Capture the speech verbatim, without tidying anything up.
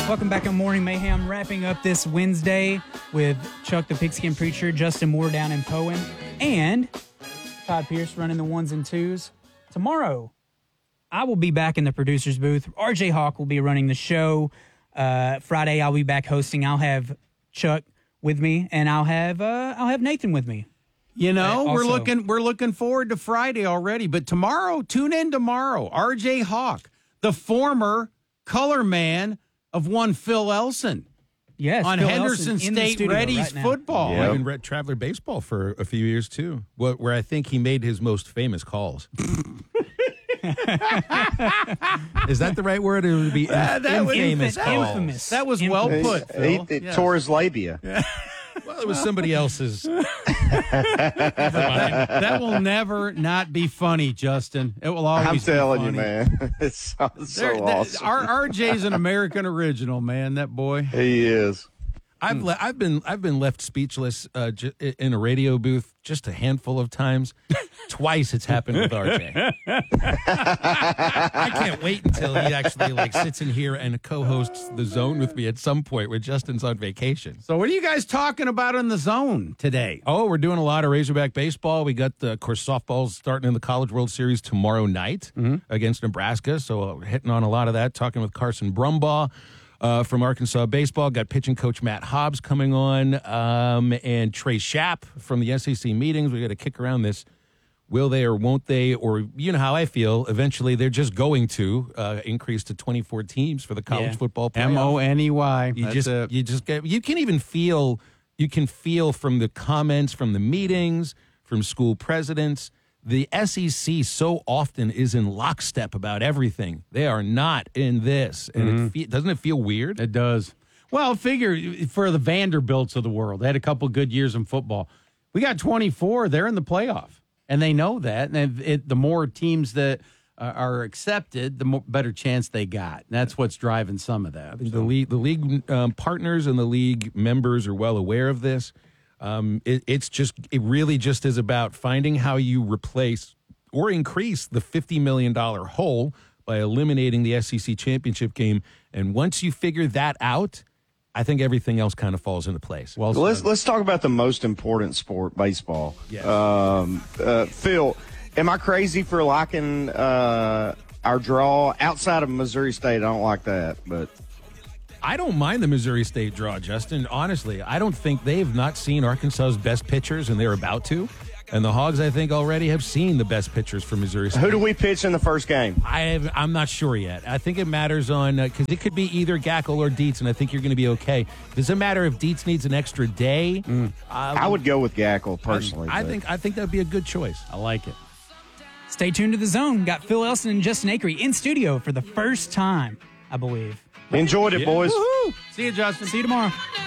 Welcome back on Morning Mayhem. Wrapping up this Wednesday with Chuck the Pigskin Preacher, Justin Moore down in Poen, and Todd Pierce running the ones and twos. Tomorrow, I will be back in the producer's booth. R J Hawk will be running the show. Uh, Friday, I'll be back hosting. I'll have Chuck with me, and I'll have uh, I'll have Nathan with me. You know, Uh, we're also- looking we're looking forward to Friday already. But tomorrow, tune in tomorrow. R J Hawk, the former color man of one Phil Elson. Yes, on Phil Henderson Elson in the State studio Ready's right now. football. I Yep. even read Traveler Baseball for a few years, too, wh- where I think he made his most famous calls. Is that the right word? It would be Uh, that was- infamous Infamous. calls. Infamous. That was Infamous. well He, put, he, Phil. he Yes. tore his labia. Well, it was somebody else's. That will never not be funny, Justin. It will always I'm be telling you, funny. man. It sounds so There- that- awesome. R- RJ's an American original, man. That boy. he is. I've le- I've been I've been left speechless uh, j- in a radio booth just a handful of times. Twice it's happened with R J. I can't wait until he actually like sits in here and co-hosts the Zone with me at some point when Justin's on vacation. So, what are you guys talking about in the zone today? Oh, we're doing a lot of Razorback baseball. We got the of course softball's starting in the College World Series tomorrow night against Nebraska. So uh, we're hitting on a lot of that. Talking with Carson Brumbaugh. Uh, from Arkansas baseball, got pitching coach Matt Hobbs coming on, um, and Trey Schapp from the S E C meetings. We got to kick around this. Will they or won't they? Or you know how I feel. Eventually, they're just going to uh, increase to twenty-four teams for the college Yeah. football playoff. M O N E Y. You That's just it. you just get you can even feel you can feel from the comments from the meetings from school presidents. The S E C so often is in lockstep about everything. They are not in this, and it fe- doesn't it feel weird? It does. Well, figure for the Vanderbilts of the world, they had a couple good years in football. We got twenty-four. They're in the playoff, and they know that. And it, the more teams that uh, are accepted, the more, better chance they got. And that's what's driving some of that. The league, the league um, partners and the league members are well aware of this. Um, it, it's just, it really just is about finding how you replace or increase the fifty million dollars hole by eliminating the S E C championship game. And once you figure that out, I think everything else kind of falls into place. Well, Let's let's talk about the most important sport, baseball. Yes. Um, uh, Phil, am I crazy for liking uh, our draw outside of Missouri State? I don't like that, but I don't mind the Missouri State draw, Justin. Honestly, I don't think they've not seen Arkansas's best pitchers, and they're about to. And the Hogs, I think, already have seen the best pitchers for Missouri State. who do we pitch in the first game? I have, I'm not sure yet. I think it matters on because uh, it could be either Gackle or Dietz, and I think you're going to be okay. Does it matter if Dietz needs an extra day? Mm. I would go with Gackle personally. I but- think I think that'd be a good choice. I like it. Stay tuned to the Zone. Got Phil Elson and Justin Acree in studio for the first time, I believe. enjoyed it, boys. Woohoo! See you, Justin. See you tomorrow.